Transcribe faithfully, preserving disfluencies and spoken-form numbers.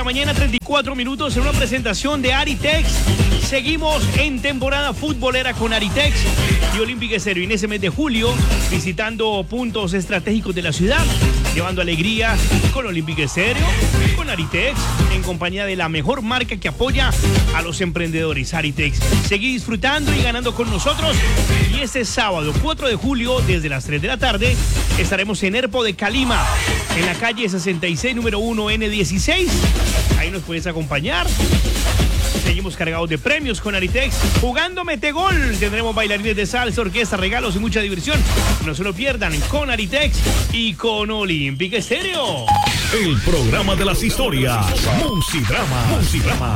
mañana, treinta y cuatro minutos, en una presentación de Aritex. Seguimos en temporada futbolera con Aritex y Olympic Estéreo. En ese mes de julio, visitando puntos estratégicos de la ciudad, llevando alegría con Olympic Estéreo, con Aritex, en compañía de la mejor marca que apoya a los emprendedores, Aritex. Seguí disfrutando y ganando con nosotros. Y este sábado, cuatro de julio, desde las tres de la tarde, estaremos en Erpo de Calima, en la calle sesenta y seis, número uno, ene dieciséis. Ahí nos puedes acompañar. Seguimos cargados de premios con Aritex. Jugando Mete Gol. Tendremos bailarines de salsa, orquesta, regalos y mucha diversión. No se lo pierdan con Aritex y con Olympic Estéreo. El programa de las historias. Musidrama. Musidrama.